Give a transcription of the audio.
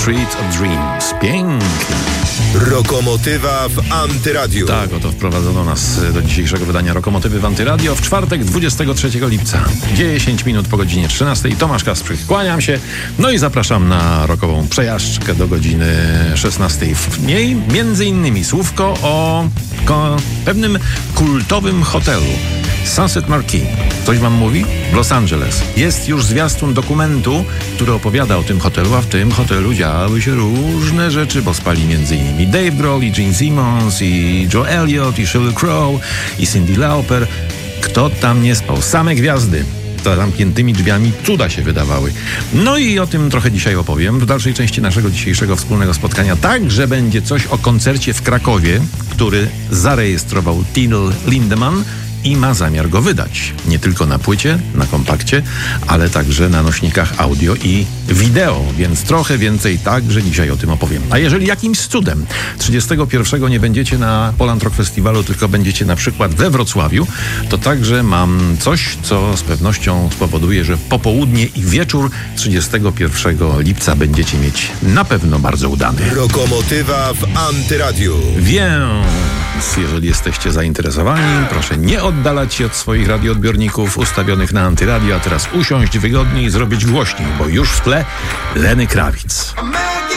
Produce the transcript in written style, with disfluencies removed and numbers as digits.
Street of Dreams. Pięknie. Rokomotywa w Antyradiu. Tak, oto wprowadzono nas do dzisiejszego wydania Rokomotywy w Antyradio w czwartek 23 lipca. 10 minut po godzinie 13. Tomasz Kasprzyk, kłaniam się. No i zapraszam na rokową przejażdżkę do godziny 16. W niej między innymi słówko o pewnym kultowym hotelu. Sunset Marquis. Coś wam mówi? W Los Angeles. Jest już zwiastun dokumentu, który opowiada o tym hotelu, a w tym hotelu działy się różne rzeczy, bo spali m.in. Dave Grohl i Gene Simmons i Joe Elliott i Sheryl Crow i Cyndi Lauper. Kto tam nie spał? Same gwiazdy. Za zamkniętymi drzwiami cuda się wydawały. No i o tym trochę dzisiaj opowiem. W dalszej części naszego dzisiejszego wspólnego spotkania także będzie coś o koncercie w Krakowie, który zarejestrował Till Lindemann i ma zamiar go wydać. Nie tylko na płycie, na kompakcie, ale także na nośnikach audio i wideo, więc trochę więcej także dzisiaj o tym opowiem. A jeżeli jakimś cudem 31 nie będziecie na Poland Rock Festiwalu, tylko będziecie na przykład we Wrocławiu, to także mam coś, co z pewnością spowoduje, że popołudnie i wieczór 31 lipca będziecie mieć na pewno bardzo udany. Rokomotywa w Antyradiu. Więc jeżeli jesteście zainteresowani, proszę nie oddalać się od swoich radioodbiorników ustawionych na Antyradio, a teraz usiąść wygodniej i zrobić głośniej, bo już w tle Lenny Kravitz.